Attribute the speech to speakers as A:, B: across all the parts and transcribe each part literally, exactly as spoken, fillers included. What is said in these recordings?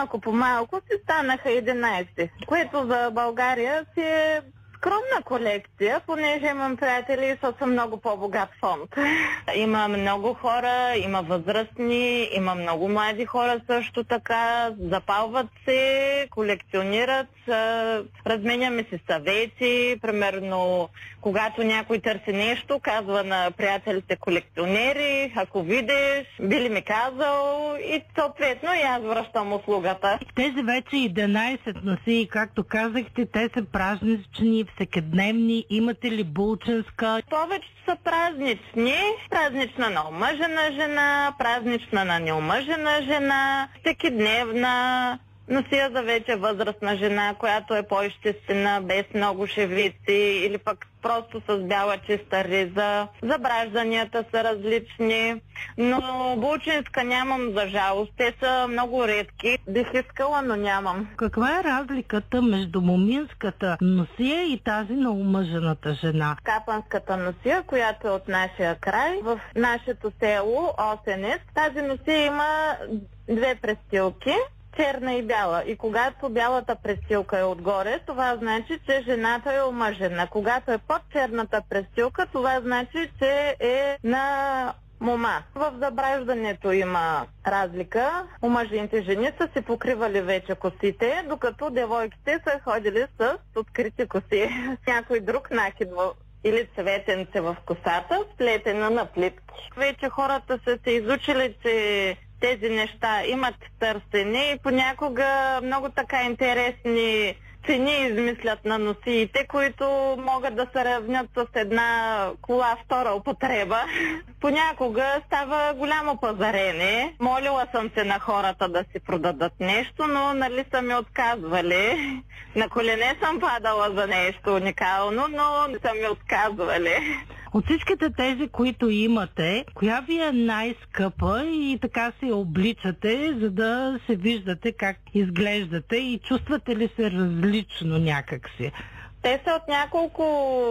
A: малко по малко си станаха единайсет, което за България си е скромна колекция, понеже имам приятели с много по-богат фонд. Има много хора, има възрастни, има много млади хора също така. Запалват се, колекционират, разменяме си съвети. Примерно, когато някой търси нещо, казва на приятелите колекционери, ако видиш, би ли ми казал, и съответно и аз връщам услугата.
B: Тези вече единайсет носи, както казахте, те са празнични, всекидневни. Имате ли булчинска?
A: Повечето са празнични. Празнична на омъжена жена, празнична на неомъжена жена, всекидневна. Носия за вече възрастна жена, която е по-изчистена, без много шевици, или пък просто с бяла чиста риза. Забражданията са различни, но булчинска нямам за жалост. Те са много редки. Бих искала, но нямам.
B: Каква е разликата между моминската носия и тази на омъжената жена?
A: Капанската носия, която е от нашия край, в нашето село Осенец, тази носия има две престилки, черна и бяла. И когато бялата престилка е отгоре, това значи, че жената е омъжена. Когато е под черната престилка, това значи, че е на мома. В забраждането има разлика. Омъжените жени са си покривали вече косите, докато девойките са ходили с открити коси. Някой друг накид или цветенце в косата, сплетена на плитки. Вече хората са се изучили, че тези неща имат търсене и понякога много така интересни цени измислят на носиите, които могат да се равнят с една кола втора употреба. Понякога става голямо пазарене. Молила съм се на хората да си продадат нещо, но нали са ми отказвали. На колене съм падала за нещо уникално, но не са ми отказвали.
B: От всичките тези, които имате, коя ви е най-скъпа и така се обличате, за да се виждате как изглеждате и чувствате ли се различно някакси?
A: Те са от няколко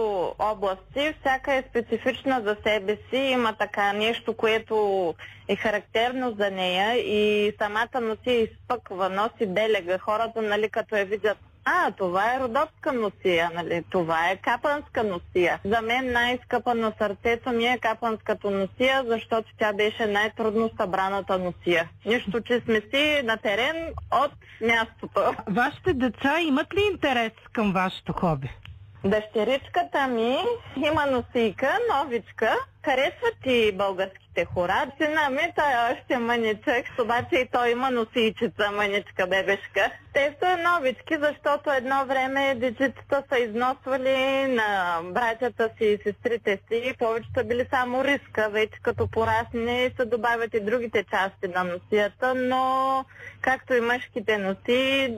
A: области, всяка е специфична за себе си, има така нещо, което е характерно за нея и самата носия изпъква, носи белега. Хората, нали, като я видят, а, това е родопска носия, нали, това е капанска носия. За мен най-скъпа на сърцето ми е капанската носия, защото тя беше най-трудно събраната носия. Нищо, че сме си на терен от мястото.
B: Вашите деца имат ли интерес към вашето хоби?
A: Дъщеричката ми има носийка, новичка. Харесват и българските хора. Сина ми, той е още мъничък, обаче и той има носийчица, мъничка бебешка. Те са новички, защото едно време дечицата са износвали на братята си и сестрите си. Повечето били само риска, вече като порасне се добавят и другите части на носията, но както и мъжките носи,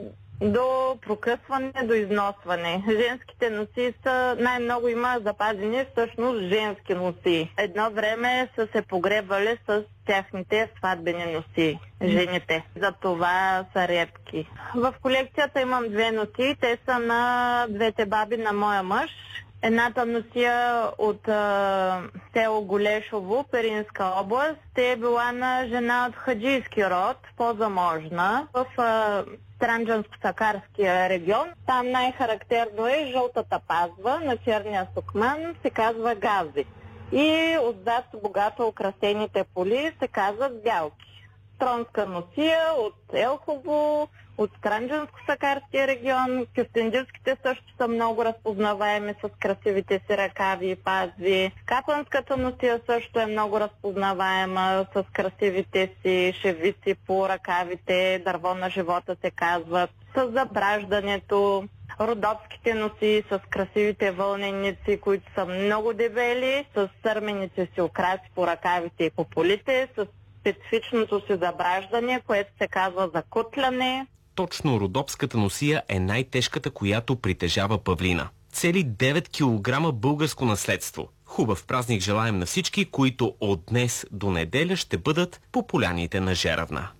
A: до прокъсване, до износване. Женските носи са, най-много има запазени всъщност женски носи. Едно време са се погребали с тяхните сватбени носи, жените. За това са редки. В колекцията имам две носи, те са на двете баби на моя мъж. Едната носия от а, село Голешово, Перинска област, те е била на жена от хаджийски род, по-заможна, в а, Странджанско-Сакарския регион. Там най-характерно е жълтата пазва на черния сукман, се казва гази. И отзад богато украсените поли се казват бялки. Тронска носия от Елхово, от Странджанско-Сакарския регион. Кюстендилските също са много разпознаваеми с красивите си ръкави и пазви. Капанската носия също е много разпознаваема с красивите си шевици по ръкавите. Дърво на живота се казват. С забраждането. Родопските носи с красивите вълненици, които са много дебели, с сърмените си украси по ръкавите и по полите, с специфичното си забраждане, което се казва закутляне.
C: Точно родопската носия е най-тежката, която притежава павлина. Цели девет килограма българско наследство. Хубав празник желаем на всички, които от днес до неделя ще бъдат по поляните на Жеравна.